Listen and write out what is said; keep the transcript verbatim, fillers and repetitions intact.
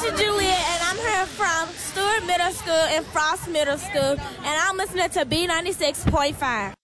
is Juliet, and I'm here from Stewart Middle School and Frost Middle School, and I'm listening to B ninety-six point five.